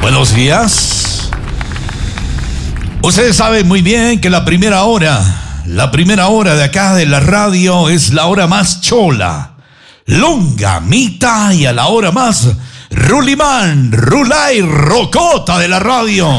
Buenos días. Ustedes saben muy bien que la primera hora de acá de la radio es la hora más chola, longamita y a la hora más rulimán, rula y rocota de la radio.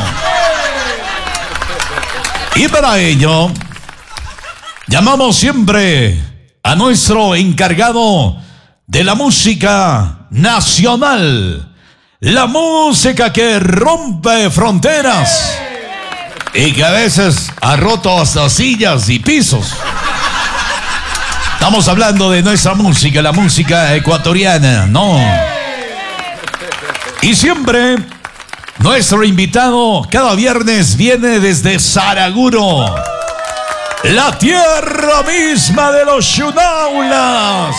Y para ello, llamamos siempre a nuestro encargado de la música nacional, la música que rompe fronteras y que a veces ha roto hasta sillas y pisos. Estamos hablando de nuestra música, la música ecuatoriana, ¿no? Y siempre nuestro invitado cada viernes viene desde Saraguro, la tierra misma de los Shunaulas.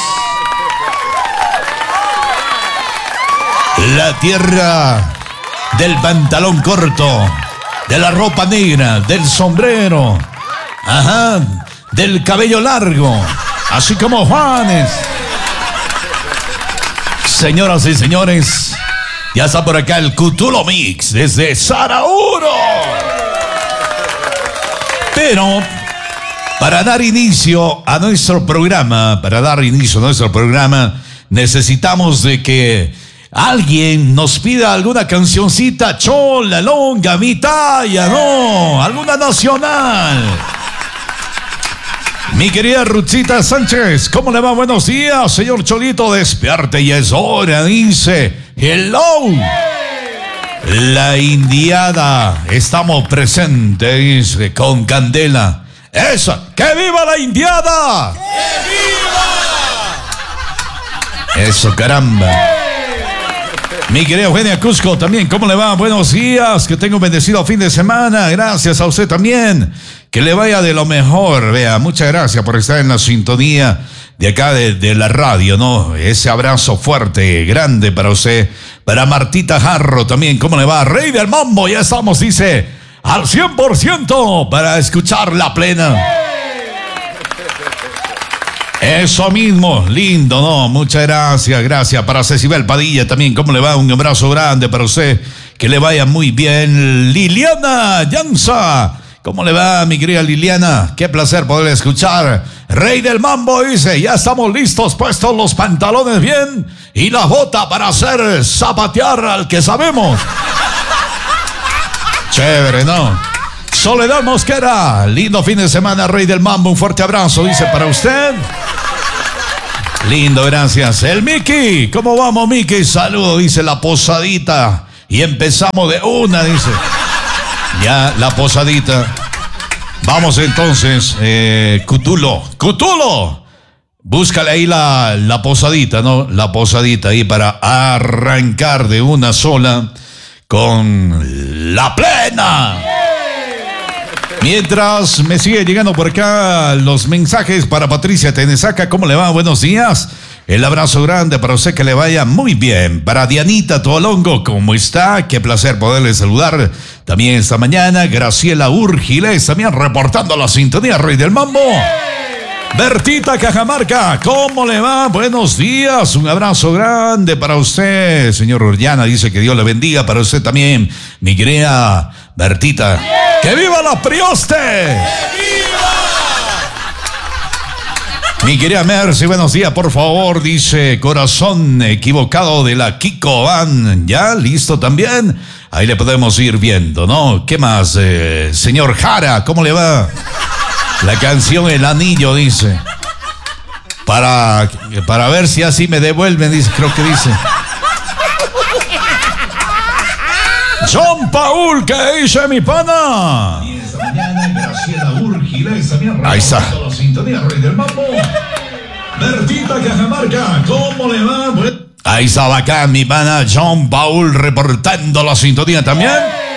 La tierra del pantalón corto, de la ropa negra, del sombrero, del cabello largo, así como Juanes. Señoras y señores, ya está por acá el Cutulo Mix desde Saraguro. Pero para dar inicio a nuestro programa, necesitamos de que alguien nos pida alguna cancioncita chola, longa, mitaya, no, alguna nacional. Mi querida Ruthita Sánchez, ¿cómo le va? Buenos días, señor Cholito, despierte y es hora, dice. Hello. La indiada, estamos presentes, dice, con candela. Eso, ¡que viva la indiada! ¡Que viva! Eso, caramba. Mi querida Eugenia Cusco también, ¿cómo le va? Buenos días, que tenga un bendecido fin de semana. Gracias a usted también, que le vaya de lo mejor. Vea, muchas gracias por estar en la sintonía de acá de la radio, ¿no? Ese abrazo fuerte, grande para usted. Para Martita Jarro también, ¿cómo le va? Rey del Mambo, ya estamos, dice, al 100% para escuchar la plena. Eso mismo, lindo, ¿no? Muchas gracias, gracias. Para Cecibel Padilla también, ¿cómo le va? Un abrazo grande para usted, que le vaya muy bien. Liliana Llanza, ¿cómo le va, mi querida Liliana? Qué placer poder escuchar. Rey del Mambo dice, ya estamos listos, puestos los pantalones bien y la bota para hacer zapatear al que sabemos. Chévere, ¿no? Soledad Mosquera, lindo fin de semana, Rey del Mambo, un fuerte abrazo, dice, para usted. Lindo, gracias. El Miki, ¿cómo vamos, Miki? Saludo, dice, la posadita. Y empezamos de una, dice. Ya, la posadita. Vamos entonces, Cutulo, búscale ahí la posadita, ¿no? La posadita ahí para arrancar de una sola con la plena. Mientras me sigue llegando por acá los mensajes para Patricia Tenesaca, ¿cómo le va? Buenos días. El abrazo grande para usted, que le vaya muy bien. Para Dianita Tolongo, ¿cómo está? Qué placer poderle saludar también esta mañana. Graciela Urgiles, también reportando la sintonía, Rey del Mambo. Bertita Cajamarca, ¿cómo le va? Buenos días, un abrazo grande para usted. Señor Orellana dice que Dios le bendiga, para usted también, mi querida Bertita. ¡Que viva la Prioste! ¡Que viva! Mi querida Mercy, buenos días, por favor, dice, corazón equivocado de la Kiko Van. ¿Ya? ¿Listo también? Ahí le podemos ir viendo, ¿no? ¿Qué más? Señor Jara, ¿cómo le va? La canción El Anillo, dice. Para ver si así me devuelven, dice, creo que dice. John Paul, ¿qué dice mi pana? Ahí está. Bertita Cajamarca, ¿cómo le va? Ahí estaba acá mi pana John Paul reportando la sintonía también.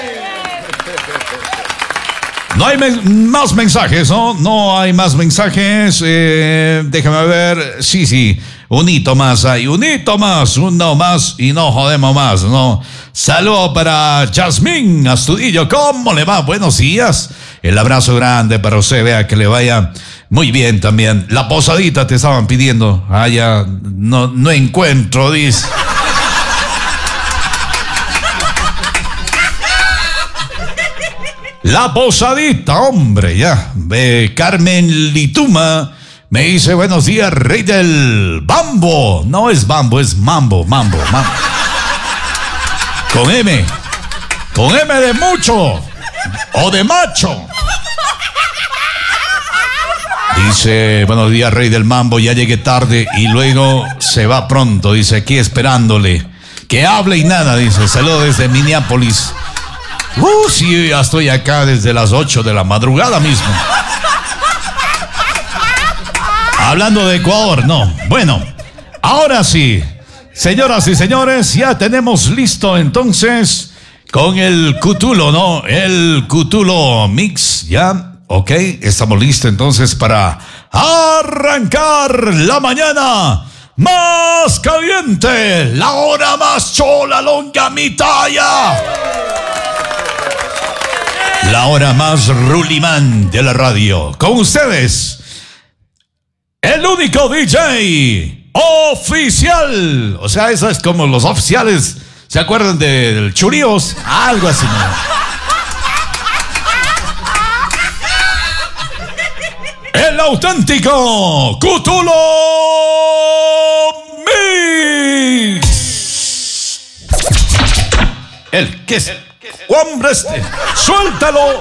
No hay más mensajes, ¿no? No hay más mensajes. Déjame ver. Sí. Un hito más hay. Un hito más. Uno más y no jodemos más, ¿no? Saludo para Yasmín Astudillo. ¿Cómo le va? Buenos días. El abrazo grande para usted. Vea que le vaya muy bien también. La posadita te estaban pidiendo. Ya no encuentro, dice. La Posadita, hombre, ya. Carmen Lituma me dice, buenos días, rey del bambo. No es bambo, es mambo. Con M. Con M de mucho. O de macho. Dice, buenos días, rey del mambo, ya llegué tarde y luego se va pronto. Dice, aquí esperándole. Que hable y nada, dice. Saludos desde Minneapolis. Sí, ya estoy acá desde las 8 de la madrugada mismo. Hablando de Ecuador, no. Bueno, ahora sí. Señoras y señores, ya tenemos listo entonces con el Cutulo, ¿no? El Cutulo Mix, ¿ya? Ok, estamos listos entonces para arrancar la mañana más caliente, la hora más chola, longa, mitalla. La hora más rulimán de la radio. Con ustedes, el único DJ oficial. O sea, eso es como los oficiales. ¿Se acuerdan del Churíos? Algo así, ¿no? El auténtico Cutulo Mix. El que es. Hombre, suéltalo.